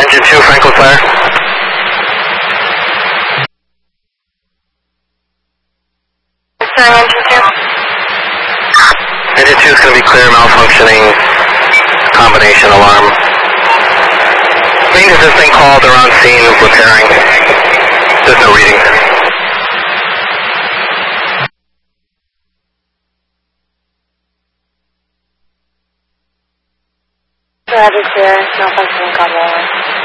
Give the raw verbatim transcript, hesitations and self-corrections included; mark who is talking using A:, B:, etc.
A: Engine two, Franklin Fire.
B: Sorry, engine two.
A: Engine two is going to be clear, malfunctioning, combination alarm. Maintenance has been called, they're on scene repairing. There's no reading.
B: Roger, sir. Malfunctioning, call